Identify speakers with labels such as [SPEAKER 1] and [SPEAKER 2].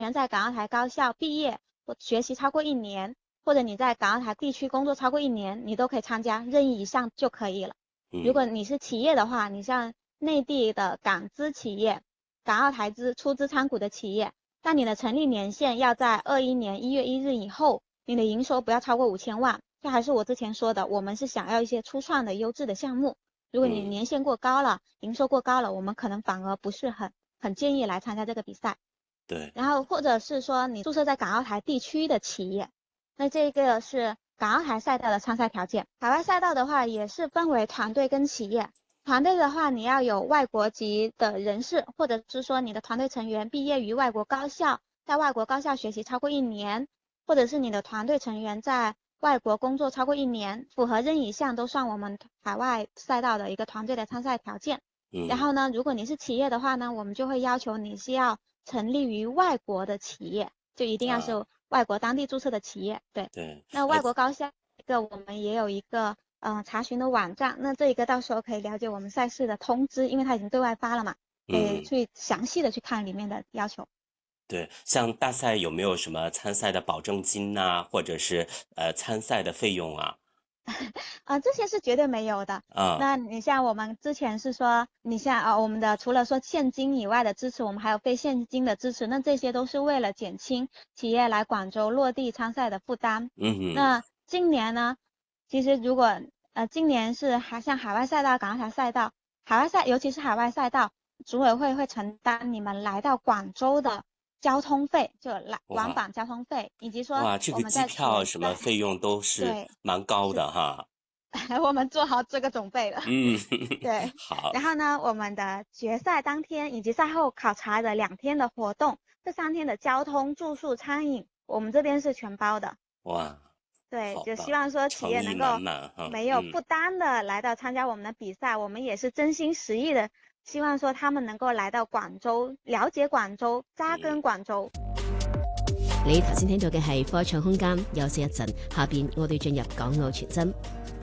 [SPEAKER 1] 员在港澳台高校毕业或学习超过1年，或者你在港澳台地区工作超过1年，你都可以参加，任意一项就可以了。如果你是企业的话，你像内地的港资企业、港澳台出资参股的企业，但你的成立年限要在21年1月1日以后，你的营收不要超过5000万。这还是我之前说的，我们是想要一些初创的优质的项目。如果你年限过高了，营收过高了，我们可能反而不是很建议来参加这个比赛。
[SPEAKER 2] 对。
[SPEAKER 1] 然后或者是说你注册在港澳台地区的企业，那这个是港澳台赛道的参赛条件。海外赛道的话也是分为团队跟企业。团队的话，你要有外国籍的人士，或者是说你的团队成员毕业于外国高校，在外国高校学习超过1年，或者是你的团队成员在外国工作超过1年，符合任意一项都算我们海外赛道的一个团队的参赛条件。然后呢，如果你是企业的话呢，我们就会要求你是要成立于外国的企业，就一定要是外国当地注册的企业。对。那外国高校我们也有一个查询的网站，那这一个到时候可以了解我们赛事的通知，因为它已经对外发了嘛，可以去详细的去看里面的要求。
[SPEAKER 2] 对，像大赛有没有什么参赛的保证金呐，或者是参赛的费用啊？
[SPEAKER 1] 这些是绝对没有的。那你像我们之前是说，你像我们的除了说现金以外的支持，我们还有非现金的支持，那这些都是为了减轻企业来广州落地参赛的负担。那今年呢，其实如果今年是像海外赛道、港澳台赛道，尤其是海外赛道，组委会会承担你们来到广州的交通费，就往返交通费，以及说
[SPEAKER 2] 这个机票什么费用都是蛮高的哈。
[SPEAKER 1] 我们做好这个准备了。对。
[SPEAKER 2] 好。
[SPEAKER 1] 然后呢，我们的决赛当天以及赛后考察的2天的活动，这3天的交通、住宿、餐饮，我们这边是全包的。
[SPEAKER 2] 哇。
[SPEAKER 1] 对，就希望说企业能够没有负担的来到参加我们的比赛，我们也是真心实意的希望說他們能夠來到廣州，了解廣州，扎根廣州。
[SPEAKER 3] 你頭先聽到嘅係科創空間，休息一陣，下邊我哋進入港澳傳真。